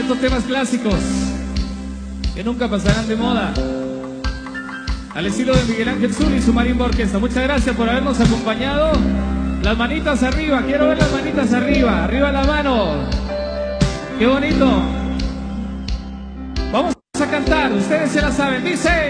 estos temas clásicos que nunca pasarán de moda, al estilo de Miguel Ángel Zuli y su Marimba Orquesta. Muchas gracias por habernos acompañado. Las manitas arriba, quiero ver las manitas arriba, arriba la mano. Qué bonito. Vamos a cantar, ustedes se la saben, dice...